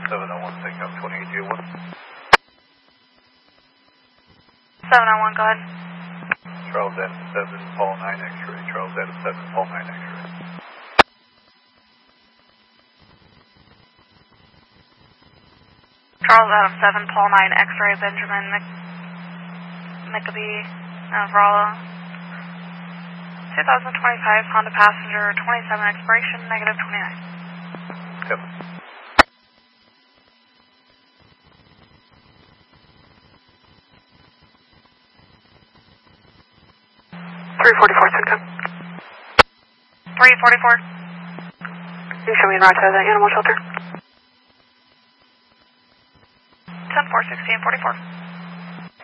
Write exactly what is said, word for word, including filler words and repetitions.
seven oh one, take up twenty-eight zero one. seven oh one, go ahead. Charles Adam seven, Paul nine X-ray. Charles Adam seven, Paul nine X-ray. Charles Adam seven, Paul nine X-ray, Benjamin Mc... McAbee, Navarro. twenty twenty-five Honda Passenger, twenty-seven expiration, negative twenty-nine. Yep. three forty-four, Cinco. three forty-four. You show me en route to the animal shelter. ten four, sixteen forty-four.